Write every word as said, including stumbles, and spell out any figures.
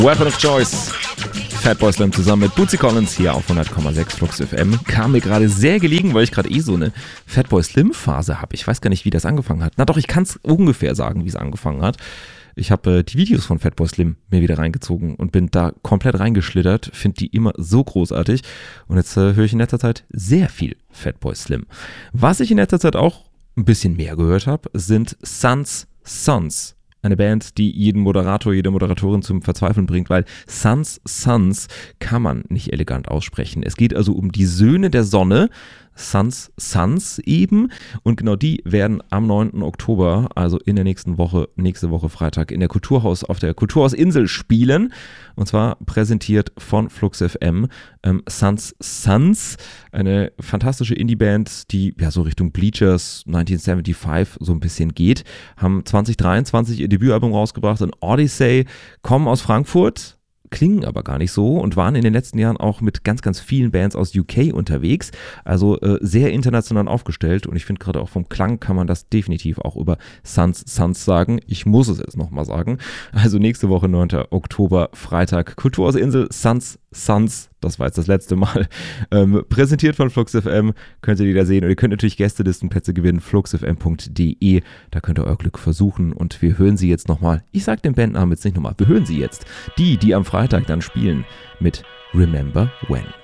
Weapon of Choice. Fatboy Slim zusammen mit Bootsy Collins hier auf hundert Komma sechs Flux F M. Kam mir gerade sehr gelegen, weil ich gerade eh so eine Fatboy Slim Phase habe. Ich weiß gar nicht, wie das angefangen hat. Na doch, ich kann es ungefähr sagen, wie es angefangen hat. Ich habe äh, die Videos von Fatboy Slim mir wieder reingezogen und bin da komplett reingeschlittert. Finde die immer so großartig. Und jetzt äh, höre ich in letzter Zeit sehr viel Fatboy Slim. Was ich in letzter Zeit auch ein bisschen mehr gehört habe, sind Sons Sons. Eine Band, die jeden Moderator, jede Moderatorin zum Verzweifeln bringt, weil Sons Sons kann man nicht elegant aussprechen. Es geht also um die Söhne der Sonne, Sons Sons eben. Und genau die werden am neunten Oktober, also in der nächsten Woche, nächste Woche Freitag, in der Kulturhaus, auf der Kulturhausinsel spielen. Und zwar präsentiert von Flux F M ähm, Sons Sons, eine fantastische Indie-Band, die ja so Richtung Bleachers neunzehnhundertfünfundsiebzig so ein bisschen geht. Haben zwanzig dreiundzwanzig ihr Debütalbum rausgebracht, ein Odyssey, kommen aus Frankfurt, klingen aber gar nicht so und waren in den letzten Jahren auch mit ganz, ganz vielen Bands aus U K unterwegs, also äh, sehr international aufgestellt und ich finde gerade auch vom Klang kann man das definitiv auch über Sons Sons sagen. Ich muss es jetzt nochmal sagen. Also nächste Woche, neunten Oktober, Freitag, Kulturhausinsel, Sons Sons, das war jetzt das letzte Mal, ähm, präsentiert von Flux F M, könnt ihr die da sehen und ihr könnt natürlich Gästelistenplätze gewinnen, flux f m punkt d e, da könnt ihr euer Glück versuchen und wir hören sie jetzt nochmal, ich sag den Bandnamen jetzt nicht nochmal, wir hören sie jetzt, die, die am Freitag dann spielen mit Remember When.